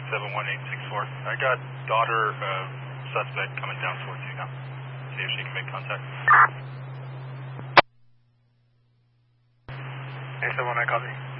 71864. I got daughter suspect coming down towards you now. See if she can make contact. 871, I copy.